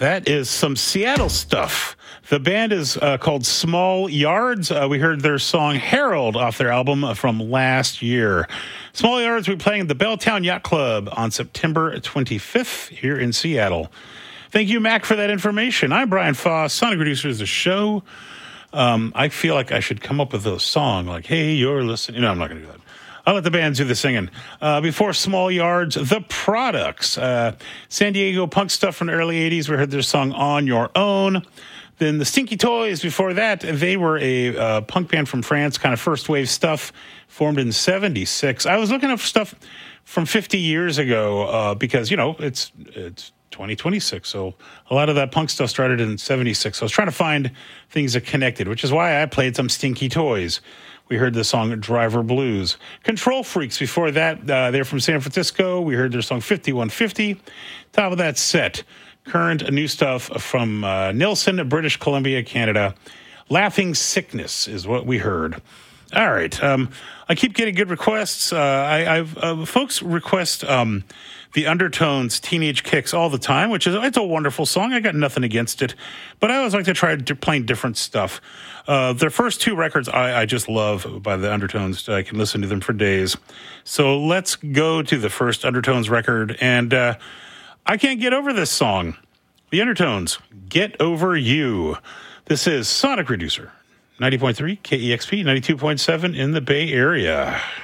That is some Seattle stuff. The band is called Small Yards. We heard their song Herald off their album from last year. Small Yards will be playing at the Belltown Yacht Club on September 25th here in Seattle. Thank you, Mac, for that information. I'm Brian Foss, sonic producer of the show. I feel like I should come up with a song like, hey, you're listening. No, I'm not going to do that. I'll let the bands do the singing. Before Small Yards, The Products. San Diego punk stuff from the early 80s. We heard their song On Your Own. Then the Stinky Toys. Before that, they were a punk band from France, kind of first wave stuff, formed in 76. I was looking up stuff from 50 years ago because, you know, it's 2026. So a lot of that punk stuff started in 76. So I was trying to find things that connected, which is why I played some Stinky Toys. We heard the song Driver Blues. Control Freaks, before that, they're from San Francisco. We heard their song 5150. Top of that set, current new stuff from Nelson, British Columbia, Canada. Laughing Sickness is what we heard. All right. I keep getting good requests. Folks request the Undertones' Teenage Kicks all the time, which is it's a wonderful song. I got nothing against it. But I always like to try playing different stuff. Their first two records I just love by the Undertones. I can listen to them for days. So let's go to the first Undertones record. And I can't get over this song. The Undertones, Get Over You. This is Sonic Reducer, 90.3 KEXP, 92.7 in the Bay Area.